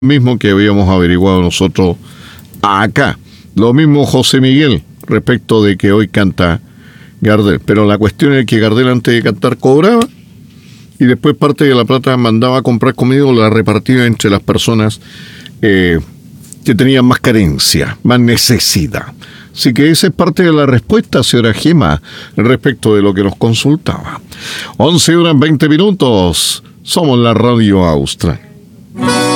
mismo que habíamos averiguado nosotros acá. Lo mismo José Miguel respecto de que hoy canta Gardel. Pero la cuestión es que Gardel antes de cantar cobraba y después parte de la plata mandaba a comprar comida o la repartía entre las personas que tenían más carencia, más necesidad. Así que esa es parte de la respuesta, señora Gema, respecto de lo que nos consultaba. 11 horas 20 minutos. Somos la Radio Austral.